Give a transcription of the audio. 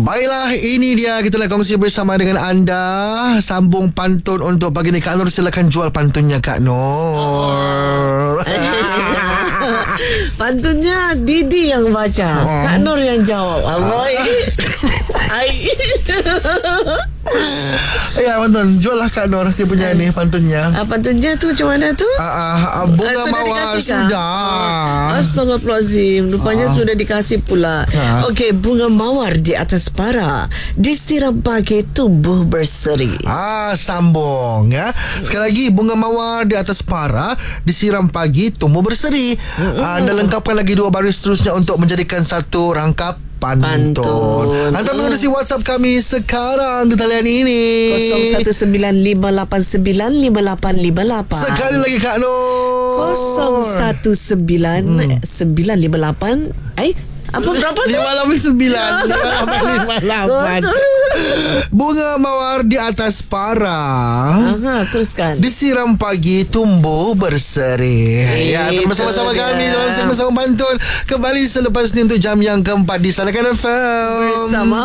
Baiklah, ini dia kita nak kongsi bersama dengan anda. Sambung pantun untuk pagi ni. Kak Nur, silakan jual pantunnya Kak Nur. Pantunnya Didi yang baca, Kak Nur yang jawab. Aboy. Ya, pantun. Jual lah Kak Nur. Dia punya ni pantunnya. Pantunnya tu macam mana tu? Bunga mawar sudah. Astagfirullahaladzim. Rupanya sudah dikasih pula. Okey, bunga mawar di atas para, disiram pagi tubuh berseri. Sambung ya. Sekali lagi, bunga mawar di atas para, disiram pagi tumbuh berseri. Dan lengkapkan lagi 2 baris seterusnya untuk menjadikan satu rangkap pantun. Hantar menerusi WhatsApp kami sekarang di talian ini 0199595858. Sekali lagi Kak Nur. 019958 apa berapa tu? 589 Bunga mawar di atas para, teruskan. disiram pagi tumbuh berseri. Ya, bersama-sama kami dalam segmen Sambung Pantun kembali selepas ini untuk jam yang keempat di Salakan FM Bersama